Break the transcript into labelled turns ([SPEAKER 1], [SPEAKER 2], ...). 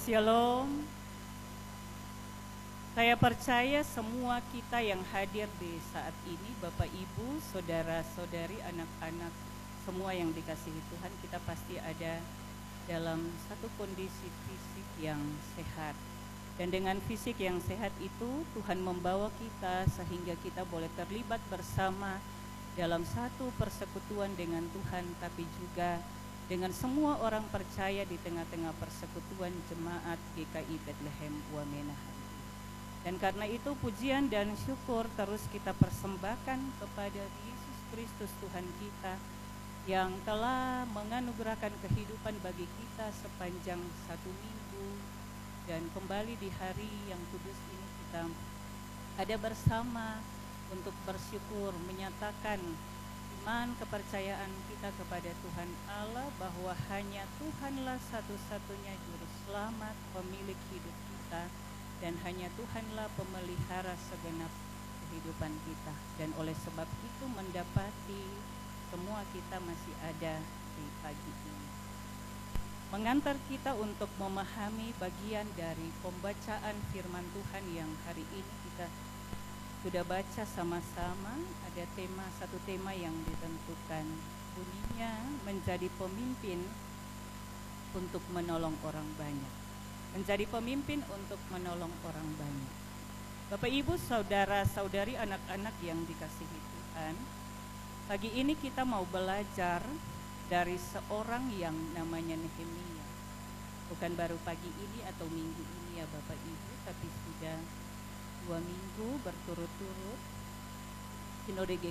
[SPEAKER 1] Shalom. Saya percaya semua kita yang hadir di saat ini, Bapak Ibu, saudara-saudari, anak-anak, semua yang dikasihi Tuhan, kita pasti ada dalam satu kondisi fisik yang sehat. Dan dengan fisik yang sehat itu, Tuhan membawa kita sehingga kita boleh terlibat bersama dalam satu persekutuan dengan Tuhan, tapi juga dengan semua orang percaya di tengah-tengah persekutuan jemaat GKI Bethlehem Wamena. Dan karena itu pujian dan syukur terus kita persembahkan kepada Yesus Kristus Tuhan kita yang telah menganugerahkan kehidupan bagi kita sepanjang 1 minggu. Dan kembali di hari yang kudus ini kita ada bersama untuk bersyukur, menyatakan iman kepercayaan kita kepada Tuhan Allah bahwa hanya Tuhanlah satu-satunya juru selamat, pemilik hidup kita, dan hanya Tuhanlah pemelihara segenap kehidupan kita. Dan oleh sebab itu mendapati semua kita masih ada di pagi ini, mengantar kita untuk memahami bagian dari pembacaan firman Tuhan yang hari ini kita sudah baca sama-sama. Ada satu tema yang ditentukan, bunyinya menjadi pemimpin untuk menolong orang banyak. Menjadi pemimpin untuk menolong orang banyak. Bapak Ibu, saudara-saudari, anak-anak yang dikasihi Tuhan, pagi ini kita mau belajar dari seorang yang namanya Nehemia. Bukan baru pagi ini atau minggu ini ya Bapak Ibu, tapi sudah 2 minggu berturut-turut Sinode